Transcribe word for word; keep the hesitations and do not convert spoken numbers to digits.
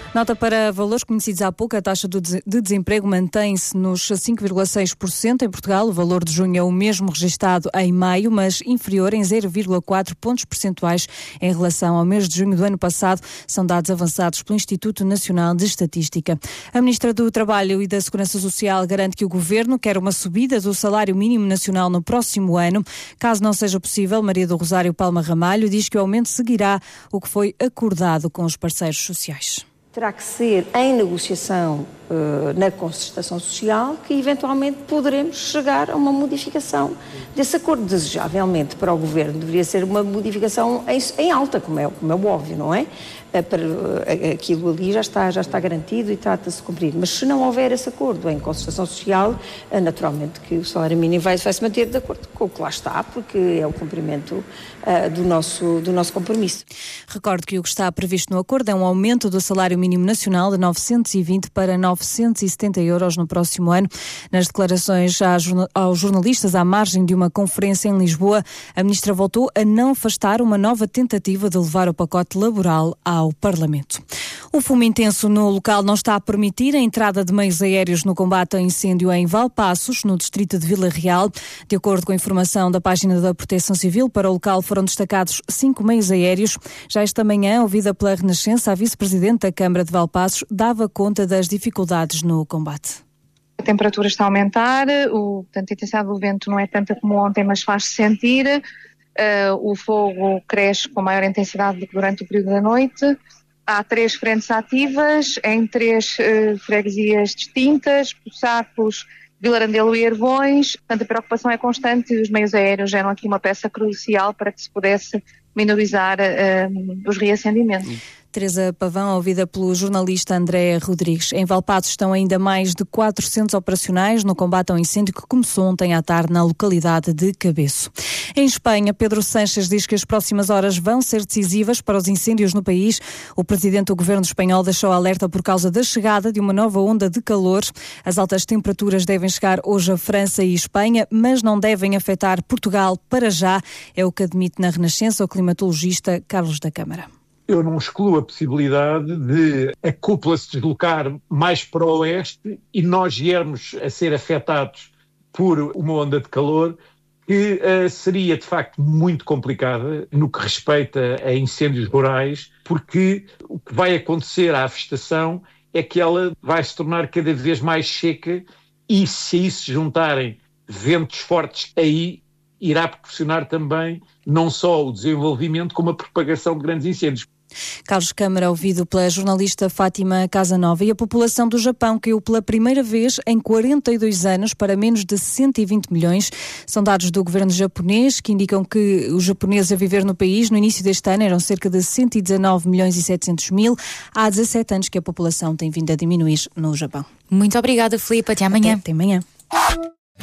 Nota para valores conhecidos há pouco, a taxa de desemprego mantém-se nos cinco vírgula seis por cento em Portugal. O valor de junho é o mesmo registado em maio, mas inferior em zero vírgula quatro pontos percentuais em relação ao mês de junho do ano passado. São dados avançados pelo Instituto Nacional de Estatística. A Ministra do Trabalho e da Segurança Social garante que o Governo quer uma subida do salário mínimo nacional no próximo ano. Caso não seja possível, Maria do Rosário Palma Ramalho diz que o aumento seguirá o que foi acordado com os parceiros sociais. Terá que ser em negociação uh, na concertação social que eventualmente poderemos chegar a uma modificação desse acordo. Desejavelmente para o Governo deveria ser uma modificação em, em alta, como é, como é óbvio, não é? Uh, para, uh, aquilo ali já está, já está garantido e trata-se de cumprir. Mas se não houver esse acordo em concertação social, uh, naturalmente que o salário mínimo vai, vai se manter de acordo com o que lá está, porque é o cumprimento uh, do, nosso, do nosso compromisso. Recordo que o que está previsto no acordo é um aumento do salário mínimo nacional de novecentos e vinte para novecentos e setenta euros no próximo ano. Nas declarações aos jornalistas à margem de uma conferência em Lisboa, a ministra voltou a não afastar uma nova tentativa de levar o pacote laboral ao Parlamento. O fumo intenso no local não está a permitir a entrada de meios aéreos no combate ao incêndio em Valpaços, no distrito de Vila Real. De acordo com a informação da página da Proteção Civil, para o local foram destacados cinco meios aéreos. Já esta manhã, ouvida pela Renascença, a vice-presidente da Câmara de Valpaços dava conta das dificuldades no combate. A temperatura está a aumentar, o, portanto, a intensidade do vento não é tanta como ontem, mas faz-se sentir. Uh, o fogo cresce com maior intensidade do que durante o período da noite. Há três frentes ativas em três uh, freguesias distintas, Poçacos, Vilarandelo e Ervões. Portanto, a preocupação é constante e os meios aéreos eram aqui uma peça crucial para que se pudesse minorizar uh, os reacendimentos. Teresa Pavão, ouvida pelo jornalista André Rodrigues. Em Valpaços estão ainda mais de quatrocentos operacionais no combate ao incêndio que começou ontem à tarde na localidade de Cabeço. Em Espanha, Pedro Sánchez diz que as próximas horas vão ser decisivas para os incêndios no país. O presidente do governo espanhol deixou alerta por causa da chegada de uma nova onda de calor. As altas temperaturas devem chegar hoje a França e Espanha, mas não devem afetar Portugal para já. É o que admite na Renascença o climatologista Carlos da Câmara. Eu não excluo a possibilidade de a cúpula se deslocar mais para o oeste e nós viermos a ser afetados por uma onda de calor que uh, seria de facto muito complicada no que respeita a incêndios rurais, porque o que vai acontecer à vegetação é que ela vai se tornar cada vez mais seca e se a isso se juntarem ventos fortes aí, irá proporcionar também não só o desenvolvimento como a propagação de grandes incêndios. Carlos Câmara, ouvido pela jornalista Fátima Casanova. E a população do Japão caiu pela primeira vez em quarenta e dois anos para menos de cento e vinte milhões. São dados do governo japonês que indicam que os japoneses a viver no país no início deste ano eram cerca de cento e dezanove milhões e setecentos mil. Há dezassete anos que a população tem vindo a diminuir no Japão. Muito obrigada, Filipe. Até amanhã. Até, até amanhã.